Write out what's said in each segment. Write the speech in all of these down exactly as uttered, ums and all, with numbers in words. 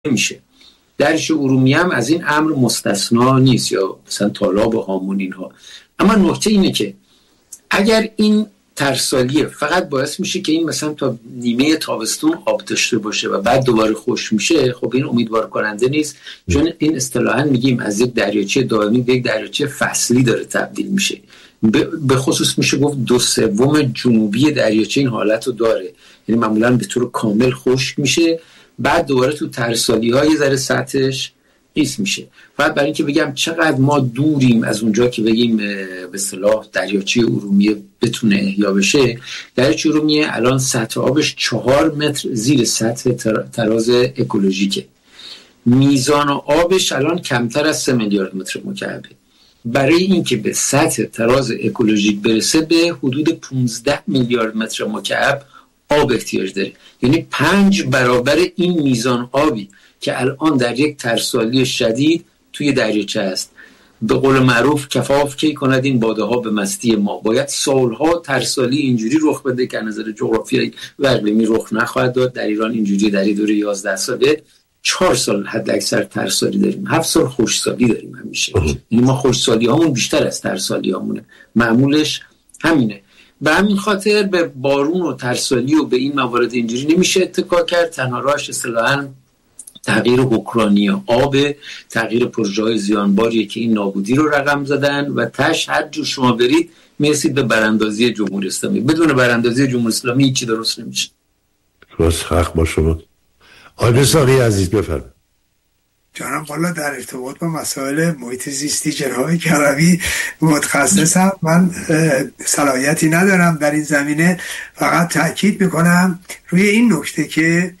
میشه. دریاچه ارومیه هم از این امر مستثنا نیست، یا مثلا تالاب و هامون اینها. اما نکته اینه که اگر این ترسالیه فقط باعث میشه که این مثلا تا نیمه تابستون آب داشته باشه و بعد دوباره خشک میشه، خب این امیدوار کننده نیست، چون این اصطلاحاً میگیم از یک دریاچه دائمی به یک دریاچه فصلی داره تبدیل میشه. به خصوص میشه گفت دو سوم جنوبی دریاچه این حالت رو داره، یعنی معمولاً به طور کامل خشک میشه، بعد دوباره تو ترسالی ها یه ذره سطحش قیس میشه. فقط برای اینکه بگم چقدر ما دوریم از اونجا که بگیم به اصطلاح دریاچه ارومیه بتونه احیا بشه. دریاچه ارومیه الان سطح آبش چهار متر زیر سطح تراز اکولوژیکه. میزان آبش الان کمتر از سه میلیارد متر مکعبه. برای اینکه به سطح تراز اکولوژیک برسه به حدود پانزده میلیارد متر مکعب آب احتیاج داره. یعنی پنج برابر این میزان آبی که الان در یک ترسالی شدید توی دریاچه است. به قول معروف کفاف کی کند این باده ها به مستی ما. باید سالها ترسالی اینجوری رخ بده که از نظر جغرافیایی و اقلیمی رخ نخواهد داد. در ایران اینجوری در دوره یازده ساله چهار سال حد اکثر ترسالی داریم، هفت سال خشکسالی داریم همیشه. یعنی ما خشکسالی هامون بیشتر از ترسالی هامونه، معمولش همینه. به همین خاطر به بارون و ترسالی و به این موارد اینجوری نمیشه اتکا کرد. تنها راهش اصطلاحاً تغییر حکرانی آب، تغییر پروژه‌های زیانباریه که این نابودی رو رقم زدن و تش هر جو شما برید میرسید به براندازی جمهوری اسلامی. بدون براندازی جمهوری اسلامی هیچی درست نمیشه. راست حق با شما. آقای ساقی عزیز بفرمایید. جانم والا در ارتباط با مسائل محیط زیستی جناب کرمی متخصصم، من صلاحیتی ندارم در این زمینه. فقط تاکید میکنم روی این نکته که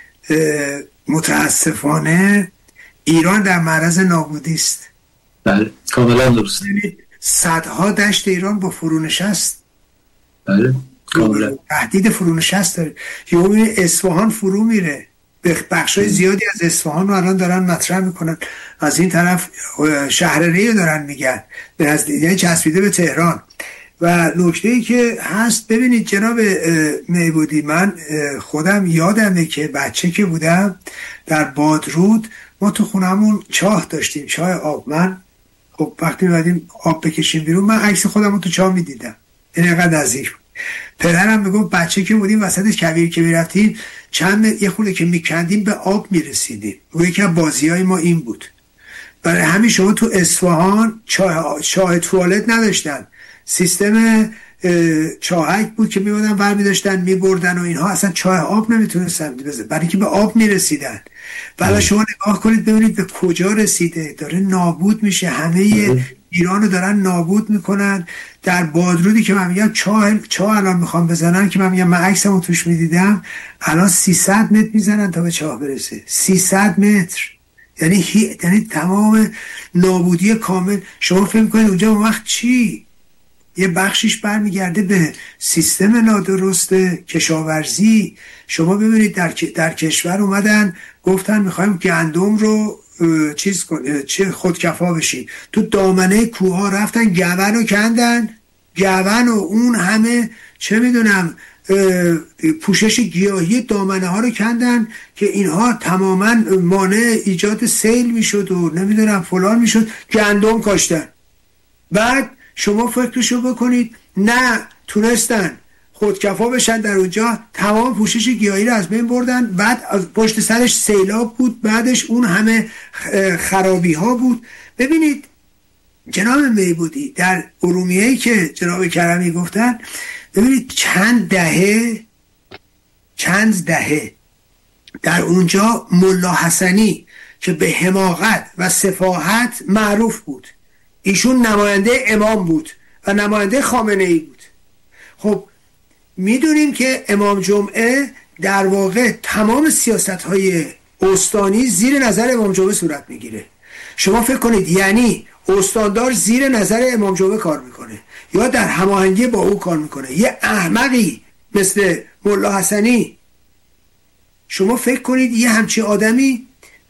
متاسفانه ایران در معرض نابودی است. بله کاملا درست. صدها دشت ایران با فرونشست. بله کاملا تهدید فرونشست داره. یومی اصفهان فرو میره. بخشای زیادی از اصفهان رو الان دارن مطرح میکنن، از این طرف شهرری رو دارن میگن به نزدیک، یعنی چسبیده به تهران. و نکته‌ای که هست، ببینید جناب میبودی، من خودم یادمه که بچه که بودم در بادرود ما تو خونمون چاه داشتیم، چاه آب. من خب وقتی می‌بادیم آب بکشیم بیرون، من عکس خودم رو تو چاه میدیدم، این اینقدر نزدیک بود. پدرم میگفت بچه که بودیم وسط کویر که میرفتیم چند یه خورده که میکندیم به آب میرسیدیم. و یکی از بازی‌های ما این بود. برای همین شما تو اصفهان چاه چاه توالت نداشتن، سیستم چاهک بود که میبودن برمی داشتن میبردن و اینها، اصلا چاه آب نمیتونستن بزن برای که به آب میرسیدن. بعد شما نگاه کنید ببینید به کجا رسیده، داره نابود میشه، همه ایرانو دارن نابود میکنن. در بادرودی که من میگم چاه چاه الان میخوام بزنن، که من میگم من عکسمو توش میدیدم، الان سیصد متر میزنن تا به چاه برسه. سیصد متر یعنی هی... یعنی تمام نابودی کامل. شما فکر کنید اونجا اون وقت چی؟ یه بخشیش برمیگرده به سیستم نادرست کشاورزی. شما ببینید در در کشور اومدن گفتن میخوایم گندم رو چیز چه خودکفا بشیم، تو دامنه کوها رفتن گون رو کندن، گون و اون همه چه میدونم پوشش گیاهی دامنه ها رو کندن که اینها تماما مانع ایجاد سیل میشد و نمیدونم فلان میشد، گندم کاشتن. بعد شما فکرشو بکنید، نه تونستن خودکفا بشن در اونجا، تمام پوشش گیاهی رو از بین بردن، بعد از پشت سرش سیلاب بود، بعدش اون همه خرابی ها بود. ببینید جناب میبودی در ارومیه‌ای که جناب کرمی گفتن، ببینید چند دهه چند دهه در اونجا ملا حسنی که به حماقت و سفاهت معروف بود، ایشون نماینده امام بود و نماینده خامنه ای بود. خب میدونیم که امام جمعه در واقع تمام سیاست‌های استانی زیر نظر امام جمعه صورت میگیره. شما فکر کنید یعنی استاندار زیر نظر امام جمعه کار میکنه یا در هماهنگی با او کار میکنه. یه احمقی مثل ملا حسنی، شما فکر کنید یه همچی آدمی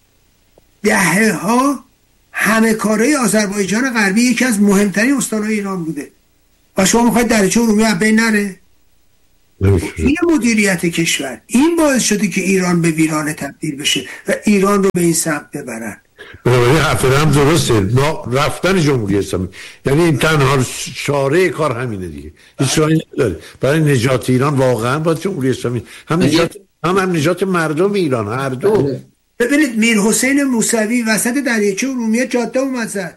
دهه ها همه کاره آذربایجان غربی یکی از مهمترین استانهای ایران بوده و شما میخواید دریاچه ارومیه از بین نره؟ این مدیریت کشور این باعث شده که ایران به ویرانه تبدیل بشه و ایران رو به این سمت ببرن. بنابراین حرف هم درسته، رفتن جمهوری اسلامی یعنی این تنها چاره کار همینه دیگه، هیچ راهی نداره. برای نجات ایران واقعا باید جمهوری اسلامی هم نجات هم, هم نجات مردم ایران، هر دو. ببینید میر حسین موسوی وسط دریاچه ارومیه جاده اومد زد،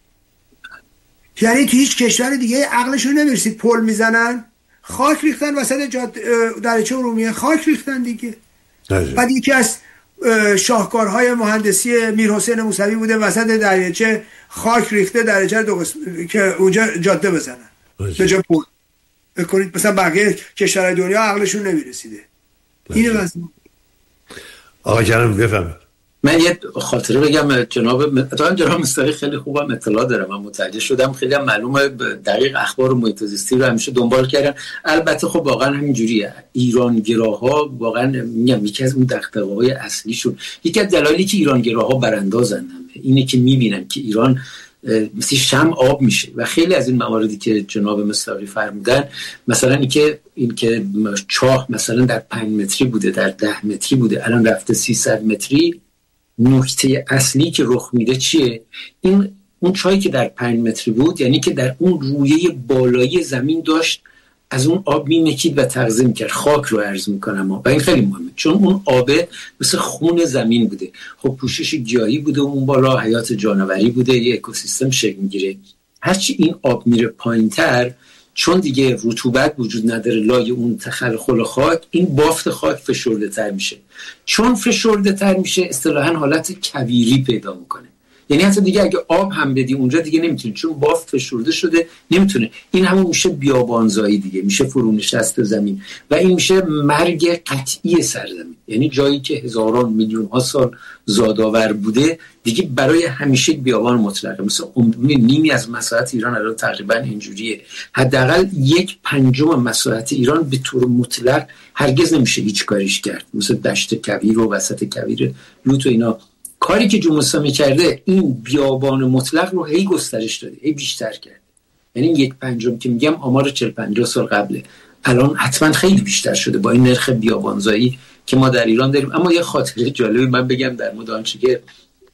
یعنی تو هیچ کشور دیگه عقلشون نمیرسید پل میزنن، خاک ریختن وسط جاده دریاچه ارومیه، خاک ریختن دیگه. بعد یکی از شاهکارهای مهندسی میر حسین موسوی بوده وسط دریاچه خاک ریخته دریاچه دو قسم که اونجا جاده بزنن به جا پل. بکنید مثلا بقیه کشورهای دنیا عقلشون نمیرسیده. اینه واسه آقا جانم بفهمید. من یه خاطره بگم جناب اتفاقا جناب مستقی خیلی خوبم اطلاع دارم، من متوجه شدم خیلی هم معلومه دقیق اخبار محیط زیستی رو همیشه دنبال کردن. البته خب واقعا همین جوریه، ایرانگراها واقعا میگم یکی از اون دغدغه‌های اصلیشون، یکی از دلایلی که ایرانگراها براندازن اینه که میبینن که ایران مثل شمع آب میشه و خیلی از این مواردی که جناب مستقی فرمودن، مثلا اینکه این که چاه مثلا در پنج متری بوده در ده متری بوده الان رفته سیصد متری، نکته اصلی که رخ میده چیه؟ این اون چایی که در پنج متری بود یعنی که در اون رویه بالایی زمین داشت از اون آب میمکید و تغذیه میکرد. خاک رو عرض میکنم و این خیلی مهمه چون اون آبه مثل خون زمین بوده. خب پوشش گیاهی بوده اون بالا، حیات جانوری بوده، یه اکوسیستم شکل میگیره. هرچی این آب میره پایینتر چون دیگه رطوبت وجود نداره لای اون تخلخل خاک، این بافت خاک فشرده تر میشه. چون فشرده تر میشه اصطلاحاً حالت کویری پیدا میکنه، یعنی حتی دیگه اگه آب هم بدی اونجا دیگه نمیتونه چون بافت فشرده شده نمیتونه. این همون میشه بیابانزایی دیگه، میشه فرونشست زمین و این میشه مرگ قطعی سرزمین، یعنی جایی که هزاران میلیون ها سال زادآور بوده دیگه برای همیشه بیابان مطلقه. مثلا نیمی از مساحت ایران الان تقریبا اینجوریه، حداقل یک پنجم مساحت ایران به طور مطلق هرگز نمیشه هیچ کاریش کرد، مثل دشت کویر و وسط کویر لوت و اینا. کاری که جمهوری اسلامی کرده این بیابان مطلق رو هی گسترش داده، هی بیشتر کرده. یعنی یک پنجم که میگم آمار چهل پنجاه سال قبله، الان حتما خیلی بیشتر شده با این نرخ بیابانزایی که ما در ایران داریم. اما یه خاطره جالبی من بگم در مورد آنچه که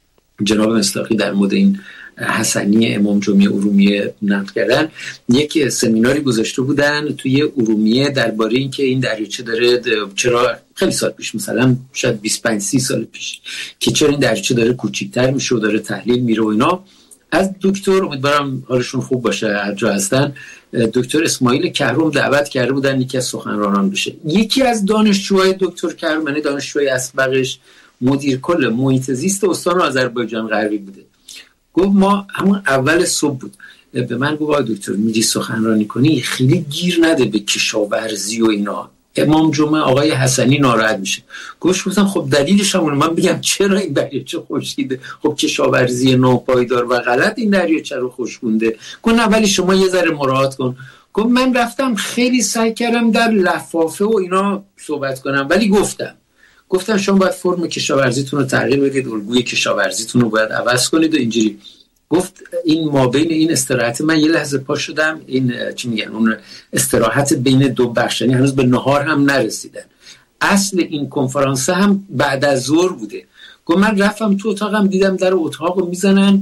جناب مصداقی در مورد این حسنی امام جمعه ارومیه نقل کردن. یک سمیناری گذاشته بودن توی ارومیه درباره این که این دریاچه داره چرا خیلی سال پیش، مثلا شاید بیست و پنج سی سال پیش، که چرا این دریاچه داره کوچیک‌تر میشه و داره تحلیل میره و اینا. از دکتر، امیدوارم حالشون خوب باشه هر جا هستن، دکتر اسماعیل کهرم دعوت کرده بودن یکی از سخنرانان بشه. یکی از دانشجوهای دکتر کهرم، یعنی دانشجوی اسبقش، مدیر کل محیط زیست استان آذربایجان غربی بوده. گفت ما همون اول صبح بود به من گفت دکتر میری سخنرانی کنی خیلی گیر نده به کشاورزی و اینا، امام جمعه آقای حسنی ناراحت میشه. گفتم خب دلیلش همونه. من بگم چرا این دریاچه خشکیده؟ خب کشاورزی ناپایدار و غلط این دریاچه رو خشکونده. گفت ولی شما یه ذره مراعات کن. گفت من رفتم خیلی سعی کردم در لفافه و اینا صحبت کنم، ولی گفتم گفتم شما باید فرم کشاورزیتون رو تغییر بدید، الگوی کشاورزیتون رو باید عوض کنید و اینجوری. گفت این ما بین این استراحت، من یه لحظه پا شدم، این چی میگن اون استراحت بین دو بخش، یعنی هنوز به نهار هم نرسیدن. اصل این کنفرانس هم بعد از ظهر بوده. گفت من رفتم تو اتاقم دیدم در اتاق رو میزنن،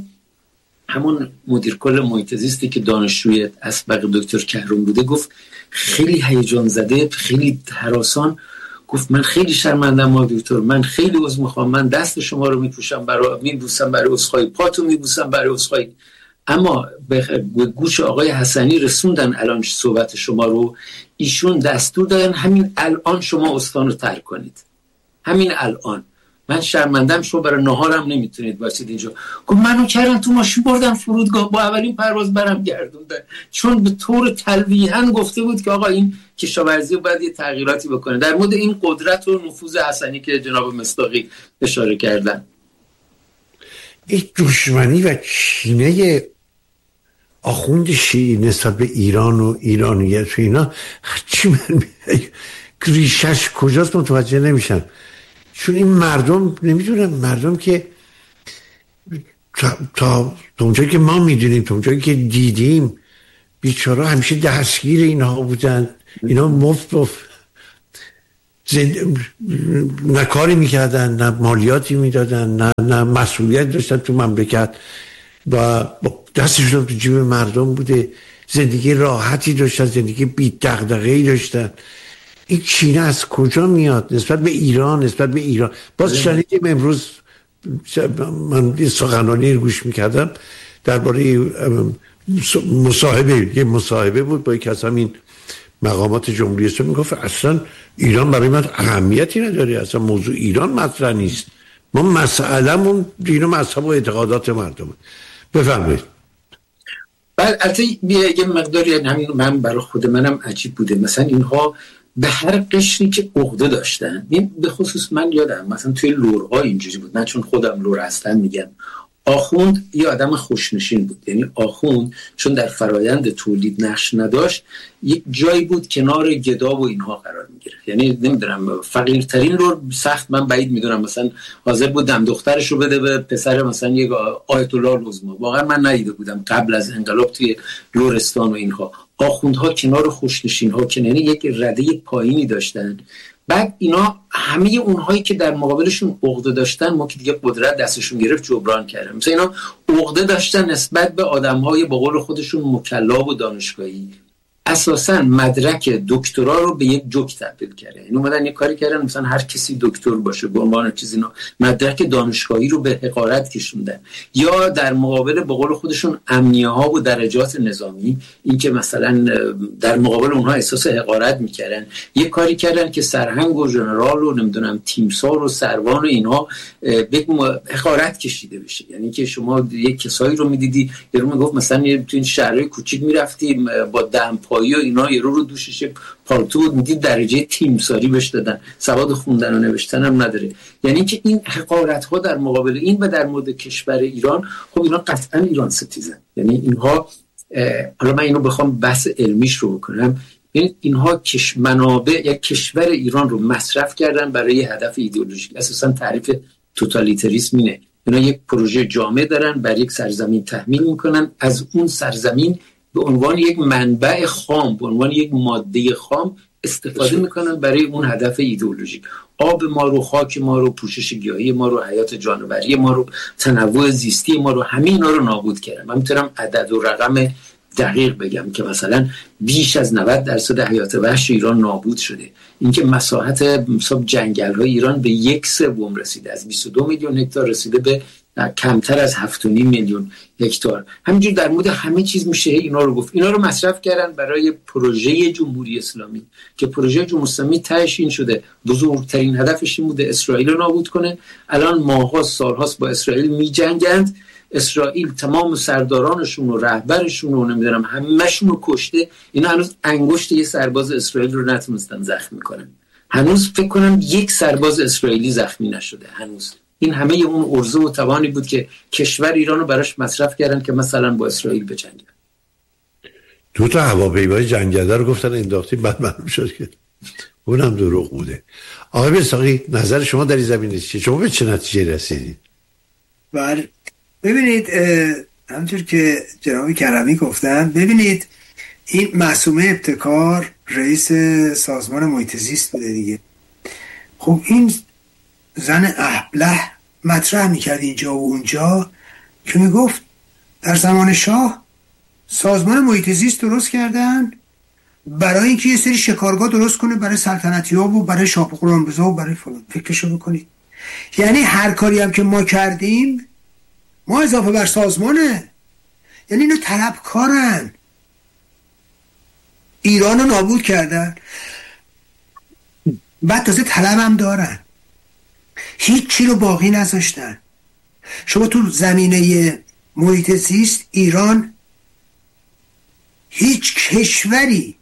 همون مدیر کل محیط زیستی که دانشجوی اسبق دکتر کهرم بوده گفت خیلی هیجان زده، خیلی هراسان، گفت من خیلی شرمندم ما دکتر، من خیلی عذر میخوام، من دست شما رو میپوشم برای میبوسم برای عذرخواهی، پاتو میبوسم برای عذرخواهی. اما به گوش آقای حسنی رسوندن الان صحبت شما رو، ایشون دستور دادن همین الان شما استان رو ترک کنید، همین الان. من شرمندم شما برای نهارم نمیتونید باشید اینجا. گفت منو کردن تو ماشین بردن فرودگاه، با اولین پرواز برم گردوندن، چون به طور تلویحاً گفته بود که آقا این کشاورزی رو باید یه تغییراتی بکنه. در مورد این قدرت و نفوذ حسنی که جناب مصداقی اشاره کردن، این دشمنی و کینه آخوند شیعی نسبت به ایران و ایرانیت و اینا، چی من ریشش کجاست متوجه نمیشن. چون این مردم نمیدونن، مردم که تا, تا اونجایی که ما میدونیم، تا اونجایی که دیدیم، بیچاره همیشه دستگیر اینها بودن، اینا مفت مفت زند... نه کاری میکردن، نه مالیاتی میدادن، نه نه مسئولیت داشتن تو مملکت و دستشون تو جیب مردم بوده، زندگی راحتی داشتن، زندگی بی دغدغه‌ای داشتن. این کینه از کجا میاد نسبت به ایران؟ نسبت به ایران باز شنیدیم امروز، من سخنرانی رو گوش میکردم درباره مصاحبه، یه مصاحبه بود با یک از همین مقامات جمهوری اسلامی، میگفت اصلا ایران برای من اهمیتی نداره، اصلا موضوع ایران مطرح نیست، ما مسئله‌مون دین و مذهب و اعتقادات مردمه. بفرمایید. بعد البته یه مقداری همین من برای خود منم عجیب بوده، مثلا اینها به هر قشری که عقده داشتن، این به خصوص من یادم مثلا توی لورها اینجوری بود، من چون خودم لور هستم میگم، آخوند یه آدم خوشنشین بود، یعنی آخوند چون در فرایند تولید نقش نداشت، یک جایی بود کنار گدا و اینها قرار میگیره. یعنی نمیدونم فقیرترین لور سخت من بعید میدونم مثلا حاضر بود دم دخترش رو بده به پسر مثلا یک آیت الله العظما، واقعا من ندیده بودم قبل از انقلاب توی لرستان و اینها آخوندها کنار خوشنشین ها، که یعنی یک رده پایینی داشتن. بعد اینا همه اونهایی که در مقابلشون عقده داشتن، ما که دیگه قدرت دستشون گرفت جبران کردن. مثلا اینا عقده داشتن نسبت به آدم‌های به قول خودشون مکلاب و دانشگاهی، اساساً مدرک دکترا رو به یک جوک تبدیل کرده. این اومدن یک کاری کردن مثلا هر کسی دکتر باشه به عنوان چیزی، اینا مدرک دانشگاهی رو به حقارت کشوندن. یا در مقابل به قول خودشون امنیه ها و درجات نظامی، این که مثلا در مقابل اونها احساس حقارت میکردن، یک کاری کردن که سرهنگ و ژنرال و نمیدونم تیمسار و سروان و اینها به حقارت کشیده بشه. یعنی که شما یک کسایی رو میدیدی، یارو میگفت مثلا تو این شهرهای کوچیک میرفتی با دم پایی و اینا، یارو رو دوشش پالتو بود، میدید درجه تیمساری بهش دادن، سواد خوندن و نوشتن هم نداره. یعنی که این حقارت ها در مقابل این و در مورد کشور ایران، خب ایران قطعا ایران ستیزن. یعنی اینها، حالا من اینو بخوام بحث علمیش رو بکنم، یعنی اینها کش منابع یک کشور ایران رو مصرف کردن برای هدف ایدئولوژیک. اساسا تعریف توتالیتریسم اینه، اینا یک پروژه جامع دارن، بر یک سرزمین تحمیل میکنن، از اون سرزمین به عنوان یک منبع خام، به عنوان یک ماده خام استفاده میکنن برای اون هدف ایدئولوژیک. آب ما رو، خاک ما رو، پوشش گیاهی ما رو، حیات جانوری ما رو، تنوع زیستی ما رو، همه اینا رو نابود کردن. من میتونم عدد و رقم دقیق بگم که مثلا بیش از نود درصد حیات وحش ایران نابود شده. اینکه مساحت مثلا جنگل‌های ایران به یک سوم رسیده، از بیست و دو میلیون هکتار رسیده به کمتر از هفت و نیم میلیون هکتار. همینجور در مورد همه چیز میشه اینا رو گفت. اینا رو مصرف کردن برای پروژه جمهوری اسلامی، که پروژه جمهوری اسلامی تهش این شده، بزرگترین هدفش این بوده اسرائیل رو نابود کنه. الان ماها سالهاست با اسرائیل میجنگند، اسرائیل تمام سردارانشون و رهبرشون و نمیدونم همه‌شون رو کشته. اینا هنوز انگشت یه سرباز اسرائیل رو نتونستن زخمی کنن. هنوز فکر کنم یک سرباز اسرائیلی زخمی نشده هنوز. این همه اون ارزو و توانی بود که کشور ایران رو براش مصرف کردن که مثلا با اسرائیل بجنگن. دو تا هواپیمای جنگنده رو گفتن انداختیم، بعد معلوم شد که اونم دروغ بوده. آقای بساقی نظر شما در این زمینه چیه؟ شما به چه نتیجه رسیدید؟ بله ببینید، همونطور که جناب کرمی گفتن، ببینید این معصومه ابتکار رئیس سازمان محیط زیست بوده دیگه. خب این زن اهبله مطرح میکرد اینجا و اونجا که میگفت در زمان شاه سازمان محیط زیست درست کردن برای اینکه یه سری شکارگاه درست کنه برای سلطنتی ها و برای شاه غلامرضا و برای فلان. فکرشو بکنید، یعنی هر کاری هم که ما کردیم ما اضافه بر سازمانه. یعنی اینو طلبکارن، ایران رو نابود کردن، بعد تازه طلب هم دارن، هیچی رو باقی نذاشتن. شما تو زمینه محیط زیست ایران، هیچ کشوری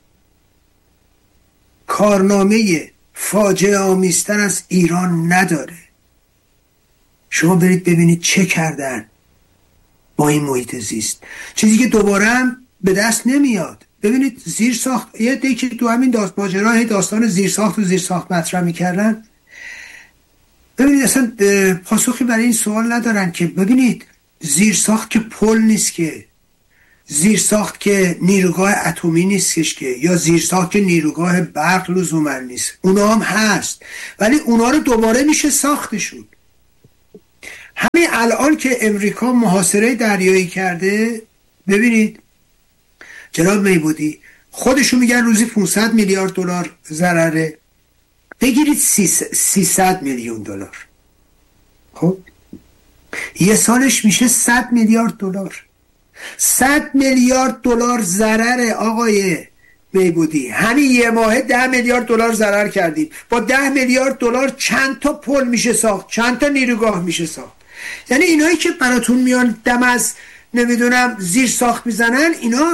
کارنامه فاجعه آمیزتر از ایران نداره. شما برید ببینید چه کردن با این محیط زیست، چیزی که دوباره هم به دست نمیاد. ببینید زیر ساخت، یه دی که تو همین داست ماجرا داستان زیر ساخت و زیر ساخت مطرح میکردن، ببینید اصلا پاسخی برای این سوال ندارن که ببینید زیر ساخت که پل نیست، که زیرساخت که نیروگاه اتمی نیستش که، یا زیرساخت که نیروگاه برق لزوما نیست، اونا هم هست، ولی اونا رو دوباره میشه ساختشون. همین الان که امریکا محاصره دریایی کرده، ببینید جناب میبودی خودشون میگن روزی پانصد میلیارد دلار ضرره، بگیرید سیصد میلیون دلار، خب یه سالش میشه صد میلیارد دلار. صد میلیارد دلار ضرر آقای میبودی. همین یه ماه ده میلیارد دلار ضرر کردیم. با ده میلیارد دلار چند تا پل میشه ساخت، چند تا نیروگاه میشه ساخت. یعنی اینایی که براتون میان دم از نمیدونم زیر ساخت میزنن، اینا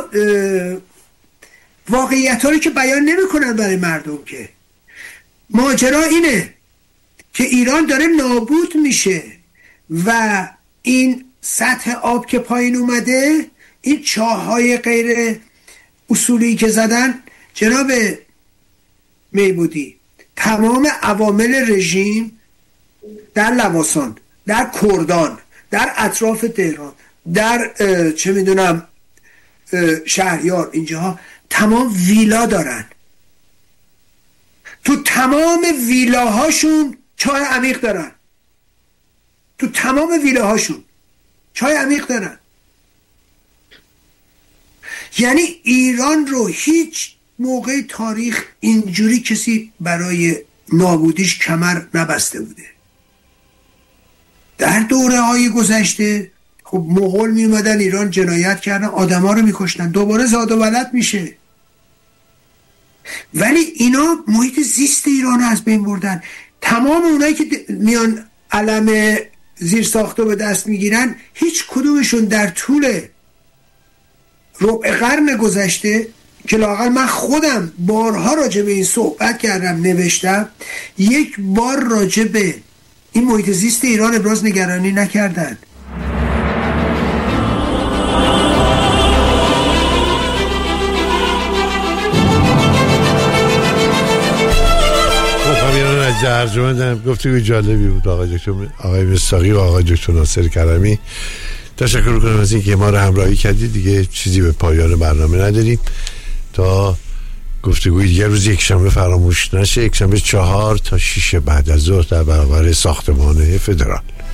واقعیت ها رو که بیان نمیکنن برای مردم. که ماجرا اینه که ایران داره نابود میشه و این سطح آب که پایین اومده، این چاه‌های غیر اصولی که زدن جناب میبودی، تمام عوامل رژیم در لواسان، در کردان، در اطراف تهران، در چه میدونم شهریار، اینجاها تمام ویلا دارن. تو تمام ویلاهاشون چاه عمیق دارن. تو تمام ویلاهاشون چاه عمیق دارن. یعنی ایران رو هیچ موقع تاریخ اینجوری کسی برای نابودیش کمر نبسته بوده. در دوره های گذشته خب مغول می اومدن ایران، جنایت کردن، آدم ها رو می کشتن، دوباره زاد و ولد میشه. ولی اینا محیط زیست ایران از بین بردن. تمام اونایی که میان علم زیر ساختو به دست میگیرن، هیچ کدومشون در طول ربع قرن گذشته که لااقل من خودم بارها راجع به این صحبت کردم، نوشتم، یک بار راجع به این محیط زیست ایران ابراز نگرانی نکردن. از ارجمندم گفتگوی جالبی بود آقای دکتر آقای مصداقی و آقای دکتر ناصر کرمی. تشکر کنم از اینکه ما رو همراهی کردید. دیگه چیزی به پایان برنامه نداریم تا گفتگوی دیگه روز یک شنبه فراموش نشه. یک شنبه چهار تا شیش بعد از ظهر در برابر ساختمان فدرال.